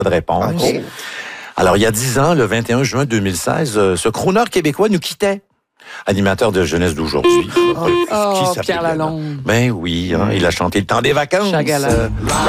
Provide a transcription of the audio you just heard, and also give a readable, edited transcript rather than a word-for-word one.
de réponse. OK. Alors, il y a 10 ans, le 21 juin 2016, ce crooner québécois nous quittait. Animateur de jeunesse d'aujourd'hui. Oh, Qui s'appelait Pierre bien, là? Lalonde. Ben oui, hein, il a chanté Le temps des vacances. Chagala.